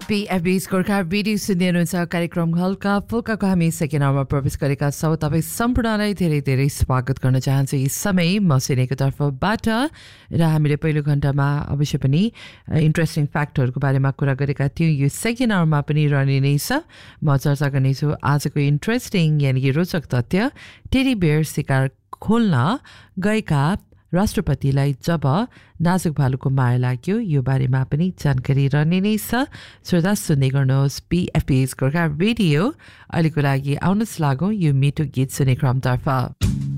PFB's Gorkha video सुन्दै हुनुहुन्छ कार्यक्रम हल्का फुल्काको हामी सेकेन्ड आवरमा प्रवेश गरेका छौँ। तपाईँ सम्पूर्णलाई धेरै धेरै स्वागत गर्न चाहन्छु यी समय म सिनेको तर्फबाट। र हामीले पहिलो घण्टामा अवश्य पनि इन्ट्रेस्टिङ फ्याक्टहरूको बारेमा कुरा गरेका थियौँ। यो सेकेन्ड आवरमा पनि रहने नै छ। म चर्चा गर्नेछु आजको इन्ट्रेस्टिङ यानि कि रोचक तथ्य। टेडी बेयर शिकार खोल्न गएका राष्ट्रपतिलाई जब नाजुक भालुको माया लाग्यो यो बारेमा पनि जानकारी रहने नै छ। श्रोता सुन्दै गर्नुहोस् PFB's गोर्खा रेडियो। अहिलेको लागि आउनुहोस् लागौँ यो मिठो गीत सुने क्रमतर्फ।